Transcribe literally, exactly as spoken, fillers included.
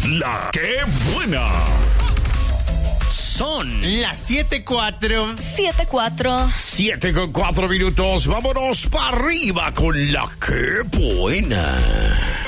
La que buena. Son las siete cuatro. siete cuatro. siete con cuatro minutos. Vámonos para arriba con la que buena.